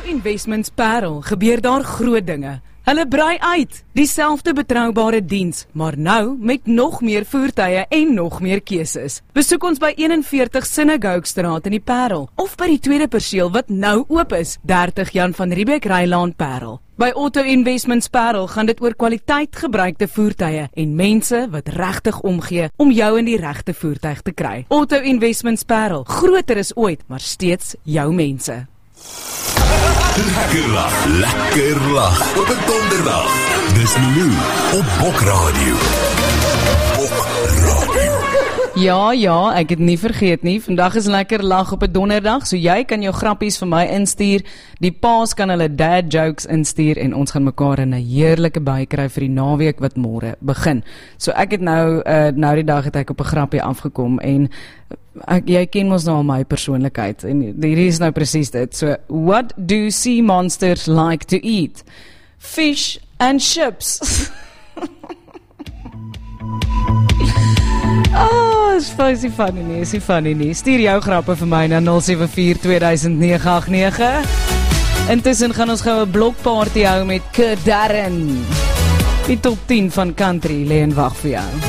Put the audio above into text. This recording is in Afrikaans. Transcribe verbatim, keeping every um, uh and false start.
Investments Parel gebeur daar groot dinge. Hulle brei uit, dieselfde betroubare diens, maar nou met nog meer voertuie en nog meer keuses. Besoek ons by eenenveertig Synagogue-straat in die Parel, of by die tweede perseel wat nou oop is, dertig Jan van Riebeeck Rylaan Parel. By Auto Investments Parel gaan dit oor kwaliteit gebruikte voertuie en mense wat regtig omgee om jou in die regte voertuig te kry. Auto Investments Parel, groter is ooit, maar steeds jou mense. Lekker lag, lekker lag op 'n donderdag. Dis nou op Bok Radio. Bok Radio. Ja, ja, ek het nie vergeet nie. Vandag is lekker lag op 'n donderdag, so jy kan jou grappies vir my instuur. Die paas kan hulle dad jokes instuur en ons gaan mekaar in 'n heerlike by kry vir die naweek wat môre begin. So ek het nou uh, nou die dag het ek op 'n grappie afgekom en Ek, jy ken mos nou my persoonlikheid en hierdie is nou presies dit. So, what do sea monsters like to eat? Fish and chips. Oh, is funny, funny nie, is nie funny nie. Stuur jou grappe vir my na nul sewe vier twee nege agt nege. Intussen gaan ons gou 'n blokparty hou met Kid Darren. Die top tien van country lê en wag vir jou.